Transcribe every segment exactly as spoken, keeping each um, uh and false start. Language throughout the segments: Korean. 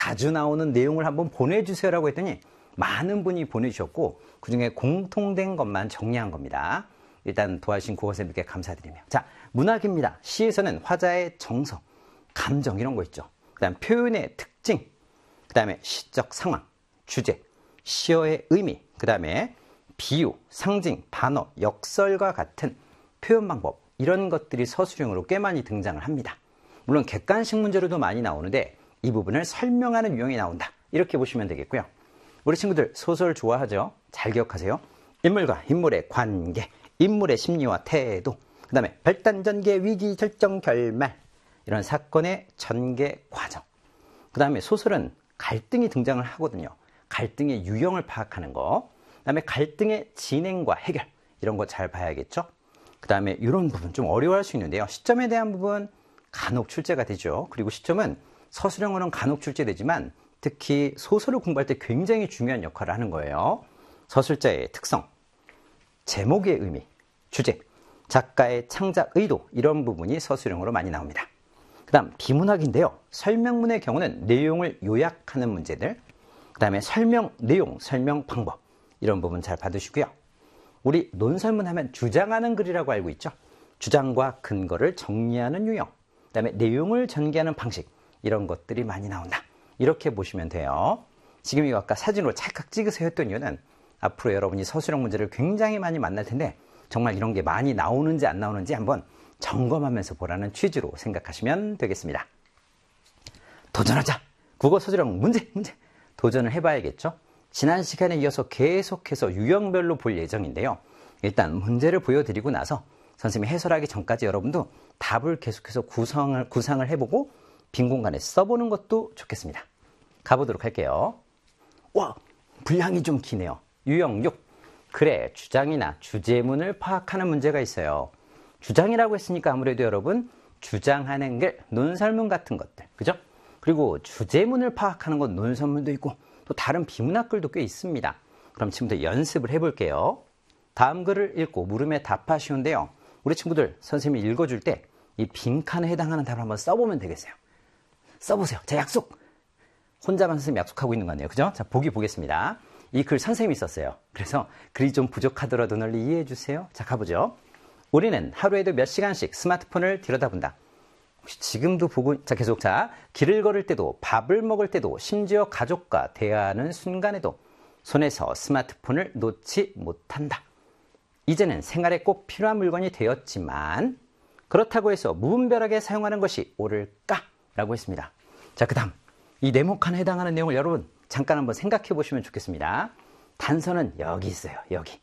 자주 나오는 내용을 한번 보내주세요라고 했더니 많은 분이 보내주셨고 그중에 공통된 것만 정리한 겁니다. 일단 도와주신 국어선생님께 감사드리며, 자, 문학입니다. 시에서는 화자의 정서, 감정 이런 거 있죠. 그 다음 표현의 특징, 그 다음에 시적 상황, 주제, 시어의 의미, 그 다음에 비유, 상징, 반어, 역설과 같은 표현 방법, 이런 것들이 서술형으로 꽤 많이 등장을 합니다. 물론 객관식 문제로도 많이 나오는데 이 부분을 설명하는 유형이 나온다, 이렇게 보시면 되겠고요. 우리 친구들 소설 좋아하죠? 잘 기억하세요. 인물과 인물의 관계, 인물의 심리와 태도, 그 다음에 발단, 전개, 위기, 결정, 결말, 이런 사건의 전개 과정. 그 다음에 소설은 갈등이 등장을 하거든요. 갈등의 유형을 파악하는 거, 그 다음에 갈등의 진행과 해결, 이런 거 잘 봐야겠죠. 그 다음에 이런 부분 좀 어려워할 수 있는데요. 시점에 대한 부분 간혹 출제가 되죠. 그리고 시점은 서술형으로는 간혹 출제되지만 특히 소설을 공부할 때 굉장히 중요한 역할을 하는 거예요. 서술자의 특성, 제목의 의미, 주제, 작가의 창작 의도, 이런 부분이 서술형으로 많이 나옵니다. 그 다음 비문학인데요. 설명문의 경우는 내용을 요약하는 문제들, 그 다음에 설명 내용, 설명 방법, 이런 부분 잘 봐두시고요. 우리 논설문 하면 주장하는 글이라고 알고 있죠. 주장과 근거를 정리하는 유형, 그 다음에 내용을 전개하는 방식, 이런 것들이 많이 나온다, 이렇게 보시면 돼요. 지금 이거 아까 사진으로 찰칵 찍으세요 했던 이유는 앞으로 여러분이 서술형 문제를 굉장히 많이 만날 텐데 정말 이런 게 많이 나오는지 안 나오는지 한번 점검하면서 보라는 취지로 생각하시면 되겠습니다. 도전하자! 국어 서술형 문제 문제 도전을 해봐야겠죠. 지난 시간에 이어서 계속해서 유형별로 볼 예정인데요. 일단 문제를 보여드리고 나서 선생님이 해설하기 전까지 여러분도 답을 계속해서 구성을, 구상을 해보고 빈 공간에 써보는 것도 좋겠습니다. 가보도록 할게요. 와, 분량이 좀 기네요. 유형 육. 그래, 주장이나 주제문을 파악하는 문제가 있어요. 주장이라고 했으니까 아무래도 여러분 주장하는 글, 논설문 같은 것들, 그죠? 그리고 주제문을 파악하는 건 논설문도 있고 또 다른 비문학글도 꽤 있습니다. 그럼 지금부터 연습을 해볼게요. 다음 글을 읽고 물음에 답하시온데요. 우리 친구들 선생님이 읽어줄 때 이 빈칸에 해당하는 답을 한번 써보면 되겠어요. 써보세요. 자, 약속! 혼자만 선생님 약속하고 있는 거 아니에요, 그죠? 자, 보기 보겠습니다. 이 글 선생님이 썼어요. 그래서 글이 좀 부족하더라도 널리 이해해 주세요. 자, 가보죠. 우리는 하루에도 몇 시간씩 스마트폰을 들여다본다. 혹시 지금도 보고, 자, 계속, 자, 길을 걸을 때도, 밥을 먹을 때도, 심지어 가족과 대화하는 순간에도 손에서 스마트폰을 놓지 못한다. 이제는 생활에 꼭 필요한 물건이 되었지만 그렇다고 해서 무분별하게 사용하는 것이 옳을까? 라고 했습니다. 자, 그 다음 이 네모칸에 해당하는 내용을 여러분 잠깐 한번 생각해 보시면 좋겠습니다. 단서는 여기 있어요. 여기.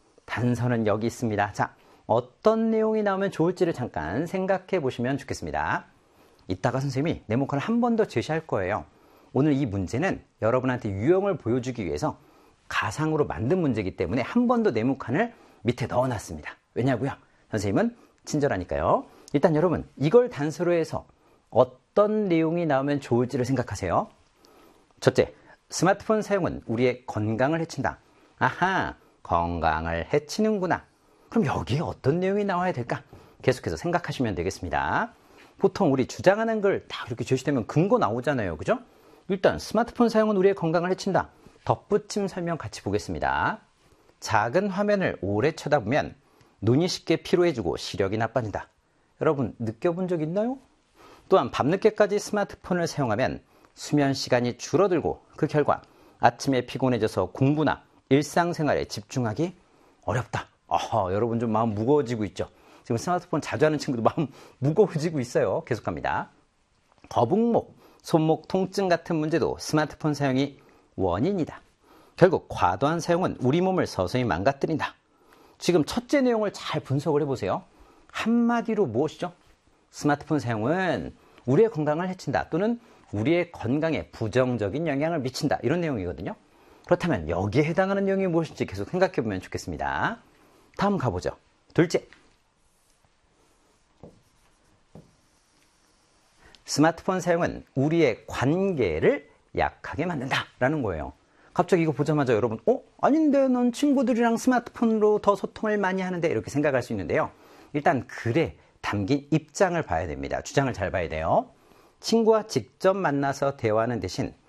단서는 여기 있습니다. 자, 어떤 내용이 나오면 좋을지를 잠깐 생각해 보시면 좋겠습니다. 이따가 선생님이 네모칸을 한 번 더 제시할 거예요. 오늘 이 문제는 여러분한테 유형을 보여주기 위해서 가상으로 만든 문제이기 때문에 한 번 더 네모칸을 밑에 넣어놨습니다. 왜냐고요? 선생님은 친절하니까요. 일단 여러분 이걸 단서로 해서 어떤 내용이 나오면 좋을지를 생각하세요. 첫째, 스마트폰 사용은 우리의 건강을 해친다. 아하, 건강을 해치는구나. 그럼 여기에 어떤 내용이 나와야 될까? 계속해서 생각하시면 되겠습니다. 보통 우리 주장하는 걸 다 이렇게 제시되면 근거 나오잖아요. 그죠? 일단 스마트폰 사용은 우리의 건강을 해친다. 덧붙임 설명 같이 보겠습니다. 작은 화면을 오래 쳐다보면 눈이 쉽게 피로해지고 시력이 나빠진다. 여러분 느껴본 적 있나요? 또한 밤늦게까지 스마트폰을 사용하면 수면 시간이 줄어들고 그 결과 아침에 피곤해져서 공부나 일상생활에 집중하기 어렵다. 어허, 여러분 좀 마음 무거워지고 있죠? 지금 스마트폰 자주 하는 친구도 마음 무거워지고 있어요. 계속합니다. 거북목, 손목 통증 같은 문제도 스마트폰 사용이 원인이다. 결국 과도한 사용은 우리 몸을 서서히 망가뜨린다. 지금 첫째 내용을 잘 분석을 해보세요. 한마디로 무엇이죠? 스마트폰 사용은 우리의 건강을 해친다 또는 우리의 건강에 부정적인 영향을 미친다, 이런 내용이거든요. 그렇다면 여기에 해당하는 내용이 무엇인지 계속 생각해보면 좋겠습니다. 다음 가보죠. 둘째, 스마트폰 사용은 우리의 관계를 약하게 만든다 라는 거예요. 갑자기 이거 보자마자 여러분 어? 아닌데 넌 친구들이랑 스마트폰으로 더 소통을 많이 하는데, 이렇게 생각할 수 있는데요. 일단 글에 담긴 입장을 봐야 됩니다. 주장을 잘 봐야 돼요. 친구와 직접 만나서 대화하는 대신